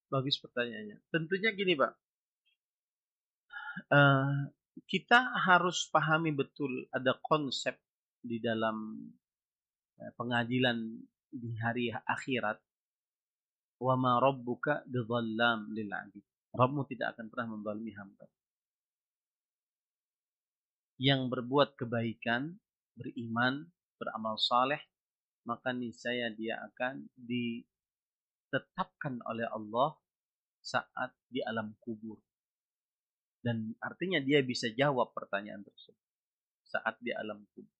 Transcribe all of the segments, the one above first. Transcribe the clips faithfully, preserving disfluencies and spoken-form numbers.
Bagus pertanyaannya. Tentunya gini Pak, uh, kita harus pahami betul ada konsep di dalam uh, pengadilan di hari akhirat. Wa ma rabbuka bidhallam lil 'abid. Rabbmu tidak akan pernah menzalimi hamba. Yang berbuat kebaikan, beriman, beramal saleh, maka niscaya dia akan ditetapkan oleh Allah saat di alam kubur. Dan artinya dia bisa jawab pertanyaan tersebut saat di alam kubur.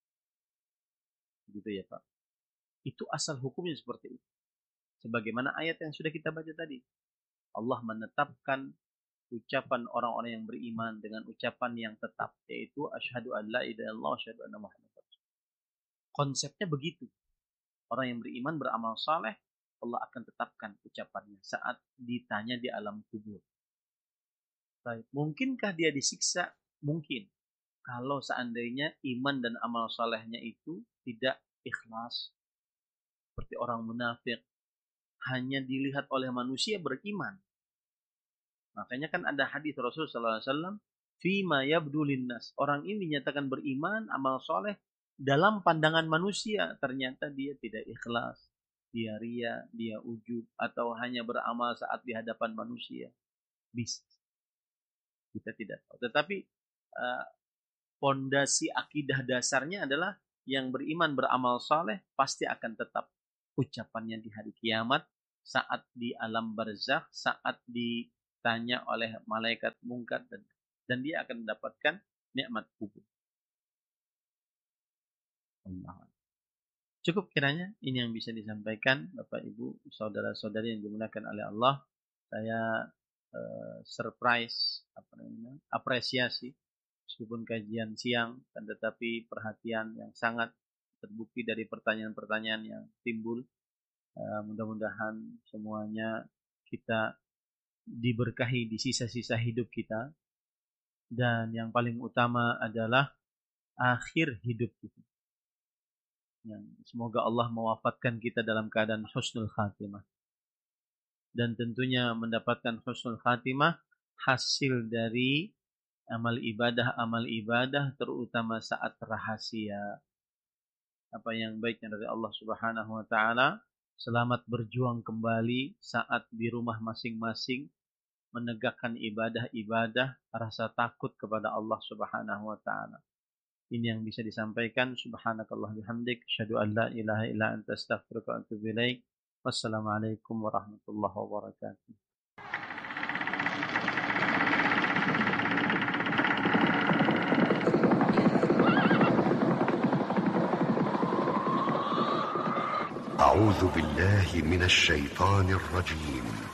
Gitu ya Pak. Itu asal hukumnya seperti itu. Sebagaimana ayat yang sudah kita baca tadi. Allah menetapkan ucapan orang-orang yang beriman dengan ucapan yang tetap, yaitu asyhadu an la ilaha illallah wa asyhadu anna muhammadar rasulullah. Konsepnya begitu. Orang yang beriman beramal saleh, Allah akan tetapkan ucapannya saat ditanya di alam kubur. Baik, mungkinkah dia disiksa? Mungkin. Kalau seandainya iman dan amal salehnya itu tidak ikhlas, seperti orang munafik, hanya dilihat oleh manusia beriman. Makanya kan ada hadis Rasulullah sallallahu alaihi wasallam, "Fima yabdu linnas." Orang ini dinyatakan beriman, amal soleh dalam pandangan manusia, ternyata dia tidak ikhlas, dia ria, dia ujub, atau hanya beramal saat di hadapan manusia. Bisa. Kita tidak tahu. Tetapi fondasi uh, akidah dasarnya adalah yang beriman beramal soleh pasti akan tetap ucapannya di hari kiamat, saat di alam barzakh, saat di tanya oleh malaikat mungkar dan dan dia akan mendapatkan nikmat kubur. Allah. Cukup kiranya ini yang bisa disampaikan Bapak Ibu, saudara-saudari yang dimuliakan oleh Allah. Saya uh, surprise apa namanya? apresiasi meskipun kajian siang dan tetapi perhatian yang sangat terbukti dari pertanyaan-pertanyaan yang timbul. Uh, mudah-mudahan semuanya kita diberkahi di sisa-sisa hidup kita, dan yang paling utama adalah akhir hidup kita. Yang semoga Allah mewafatkan kita dalam keadaan husnul khatimah, dan tentunya mendapatkan husnul khatimah hasil dari amal ibadah amal ibadah terutama saat rahasia. Apa yang baiknya dari Allah Subhanahu wa taala, selamat berjuang kembali saat di rumah masing-masing menegakkan ibadah-ibadah, rasa takut kepada Allah Subhanahu wa taala. Ini yang bisa disampaikan. Subhanakallah bihamdik, asyhadu an la ilaha illa anta astaghfiruka wa atubu ilaik. Wassalamualaikum warahmatullahi wabarakatuh. أعوذ بالله من الشيطان الرجيم